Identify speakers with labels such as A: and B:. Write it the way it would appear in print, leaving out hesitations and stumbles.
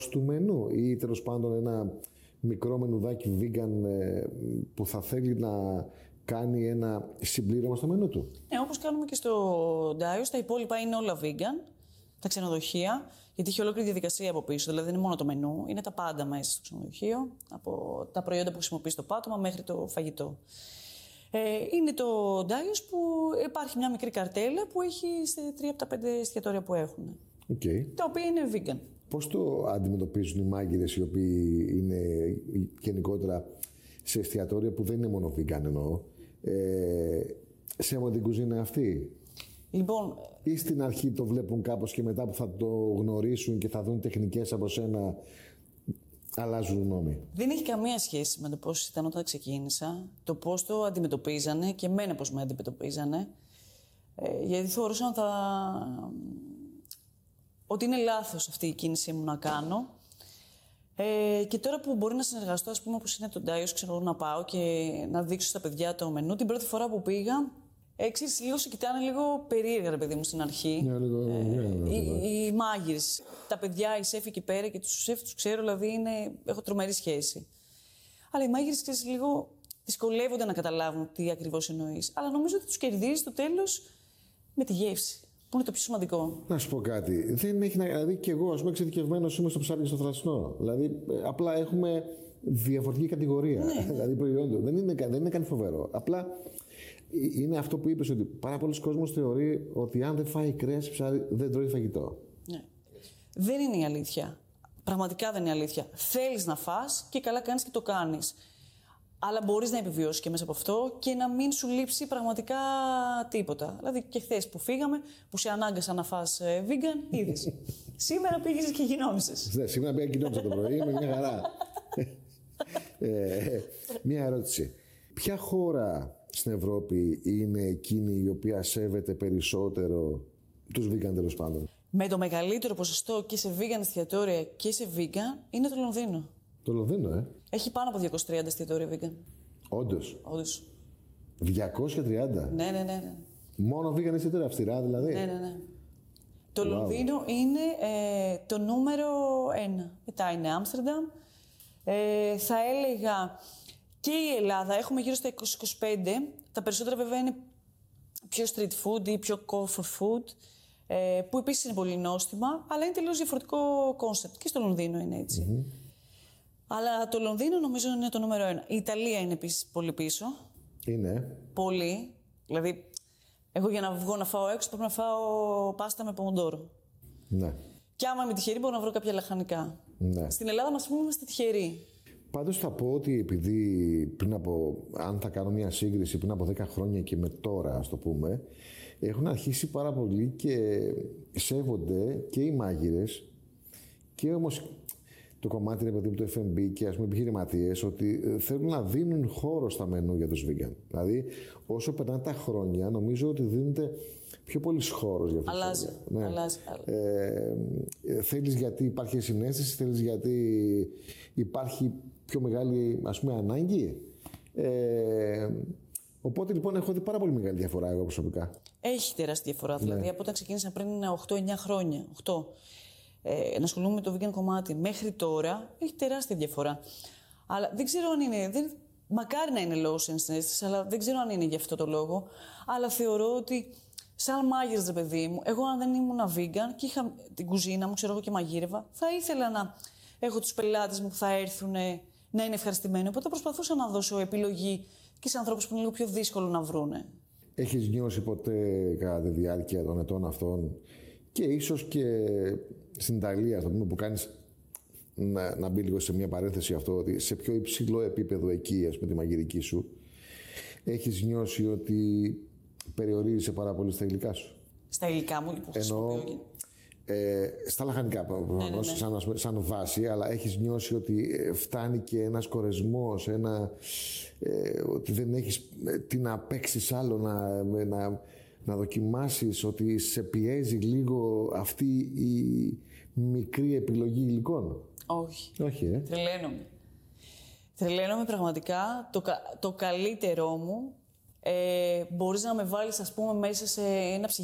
A: του μενού ή τέλος πάντων ένα μικρό μενουδάκι vegan που θα θέλει να κάνει ένα συμπλήρωμα στο μενού του.
B: Ναι, όπως κάνουμε και στο Ντάιος, τα υπόλοιπα είναι όλα vegan, τα ξενοδοχεία, γιατί έχει ολόκληρη διαδικασία από πίσω, δηλαδή δεν είναι μόνο το μενού, είναι τα πάντα μέσα στο ξενοδοχείο, από τα προϊόντα που χρησιμοποιεί το πάτωμα μέχρι το φαγητό. Είναι το Ντάιος που υπάρχει μια μικρή καρτέλα που έχει 3 από τα 5 εστιατόρια που έχουν.
A: Okay.
B: Τα οποία είναι vegan.
A: Πώς το αντιμετωπίζουν οι μάγειρες οι οποίοι είναι γενικότερα σε εστιατόρια που δεν είναι μόνο vegan εννοώ, σέβονται την κουζίνα αυτή?
B: Λοιπόν,
A: ή στην αρχή το βλέπουν κάπως και μετά που θα το γνωρίσουν και θα δουν τεχνικές από σένα αλλάζουν γνώμη?
B: Δεν έχει καμία σχέση με το πώς ήταν όταν ξεκίνησα, το πώς το αντιμετωπίζανε και εμένα πώς με αντιμετωπίζανε, γιατί θεωρούσαν ότι είναι λάθος αυτή η κίνησή μου να κάνω. Και τώρα που μπορεί να συνεργαστώ, ας πούμε, όπως είναι το Ντάιος, ξέρω να πάω και να δείξω στα παιδιά το μενού. Την πρώτη φορά που πήγα, ξέρεις, λίγο σε κοιτάνε λίγο περίεργα, ρε παιδί μου, στην αρχή. Οι μάγειρες, τα παιδιά, οι σέφοι εκεί πέρα και τους σέφ τους ξέρω, δηλαδή έχω τρομερή σχέση. Αλλά οι μάγειρες, ξέρεις, λίγο δυσκολεύονται να καταλάβουν τι ακριβώς εννοείς. Αλλά νομίζω ότι τους κερδίζει στο τέλος με τη γεύση. Που είναι το πιο σημαντικό.
A: Να σου πω κάτι. Δεν έχει να. Δηλαδή, και εγώ, ας πούμε, εξειδικευμένος είμαι στο ψάρι και στο θρασινό. Δηλαδή, απλά έχουμε διαφορετική κατηγορία.
B: Ναι.
A: Δηλαδή, προϊόντων. Δεν είναι καν φοβερό. Απλά είναι αυτό που είπες, ότι πάρα πολλοί κόσμος θεωρεί ότι αν δεν φάει κρέας ψάρι, δεν τρώει φαγητό.
B: Ναι. Δεν είναι η αλήθεια. Πραγματικά δεν είναι η αλήθεια. Θέλεις να φας και καλά κάνεις και το κάνεις. Αλλά μπορείς να επιβιώσεις και μέσα από αυτό και να μην σου λείψει πραγματικά τίποτα. Δηλαδή και χθες που φύγαμε, που σε ανάγκασα να φας vegan, είδες. Σήμερα πήγες και γινόμισες.
A: Ναι, σήμερα πήγα και γινόμισα το πρωί, με μια χαρά. Μια ερώτηση. Ποια χώρα στην Ευρώπη είναι εκείνη η οποία σέβεται περισσότερο τους vegan, τέλος πάντων?
B: Με το μεγαλύτερο ποσοστό και σε vegan εστιατόρια και σε vegan είναι το Λονδίνο.
A: Το Λονδίνο,
B: Έχει πάνω από 230 εστιατόρια vegan.
A: Όντως.
B: 230.
A: 230.
B: Ναι.
A: Μόνο vegan εστιατόρια, αυστηρά δηλαδή?
B: Ναι. Το Λονδίνο είναι το νούμερο 1. Μετά είναι Άμστερνταμ. Θα έλεγα και η Ελλάδα. Έχουμε γύρω στα 20-25. Τα περισσότερα βέβαια είναι πιο street food ή πιο comfort food. Που επίσης είναι πολύ νόστιμα, αλλά είναι τελείως διαφορετικό κόνσεπτ. Και στο Λονδίνο είναι έτσι. Mm-hmm. Αλλά το Λονδίνο νομίζω είναι το νούμερο 1. Η Ιταλία είναι επίσης πολύ πίσω.
A: Είναι.
B: Πολύ. Δηλαδή, εγώ για να βγω να φάω έξω πρέπει να φάω πάστα με πομοντόρο.
A: Ναι.
B: Και άμα είμαι τυχερή μπορώ να βρω κάποια λαχανικά.
A: Ναι.
B: Στην Ελλάδα μας πούμε είμαστε τυχεροί.
A: Πάντως θα πω ότι επειδή αν θα κάνω μια σύγκριση πριν από 10 χρόνια και με τώρα, ας το πούμε, έχουν αρχίσει πάρα πολύ και σέβονται και οι μάγειρες και όμως το κομμάτι, ρε παιδί μου, του F&B και ας πούμε επιχειρηματίες, ότι θέλουν να δίνουν χώρο στα μενού για τους vegan. Δηλαδή, όσο περνάνε τα χρόνια, νομίζω ότι δίνεται πιο πολύς χώρος για αυτό.
B: Αλλάζει.
A: Θέλεις γιατί υπάρχει συναίσθηση, θέλεις γιατί υπάρχει πιο μεγάλη, ας πούμε, ανάγκη. Οπότε λοιπόν έχω δει πάρα πολύ μεγάλη διαφορά εγώ προσωπικά.
B: Έχει τεράστια διαφορά. Δηλαδή από όταν ξεκίνησα πριν 8-9 χρόνια, να ασχολούμαι με το vegan κομμάτι μέχρι τώρα, έχει τεράστια διαφορά. Αλλά δεν ξέρω αν είναι. Μακάρι να είναι λόγω συναίσθησης, αλλά δεν ξέρω αν είναι γι' αυτό το λόγο. Αλλά θεωρώ ότι, σαν μάγειρας, ρε παιδί μου, εγώ αν δεν ήμουν vegan και είχα την κουζίνα μου, ξέρω εγώ και μαγείρευα, θα ήθελα να έχω τους πελάτες μου που θα έρθουν να είναι ευχαριστημένοι. Οπότε προσπαθούσα να δώσω επιλογή και σε ανθρώπους που είναι λίγο πιο δύσκολο να βρούνε. Έχεις
A: νιώσει ποτέ κατά τη διάρκεια των ετών αυτών και ίσως και στην Ιταλία, που κάνεις, να μπει λίγο σε μια παρένθεση αυτό, ότι σε πιο υψηλό επίπεδο εκεί, ας πούμε, τη μαγειρική σου, έχεις νιώσει ότι περιορίζεσαι πάρα πολύ στα υλικά σου?
B: Στα υλικά μου, που χρησιμοποιώ.
A: Στα λαχανικά, σαν βάση, αλλά έχεις νιώσει ότι φτάνει και ένας κορεσμός, ότι δεν έχεις τι να παίξεις άλλο, να δοκιμάσεις, ότι σε πιέζει λίγο αυτή η μικρή επιλογή υλικών?
B: Όχι. Τρελαίνομαι πραγματικά. Το καλύτερό μου μπορείς να με βάλεις, ας πούμε, μέσα σε ένα ψυγείο